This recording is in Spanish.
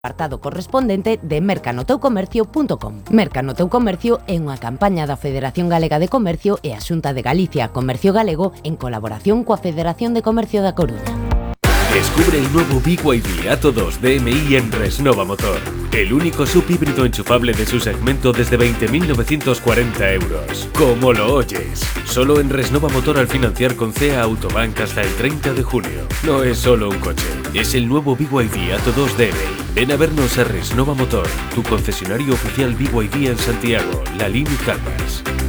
apartado correspondente de mercanoteucomercio.com. Mercanoteucomercio é unha campaña da Federación Galega de Comercio e a Xunta de Galicia Comercio Galego en colaboración coa Federación de Comercio da Coruña. Descubre el nuevo BYD Atto 2 DMI en Resnova Motor. El único sub híbrido enchufable de su segmento desde 20.940 euros. ¿Cómo lo oyes? Solo en Resnova Motor al financiar con CEA Autobank hasta el 30 de junio. No es solo un coche, es el nuevo BYD Atto 2 DMI. Ven a vernos a Resnova Motor, tu concesionario oficial BYD en Santiago, La Línea y Caldas.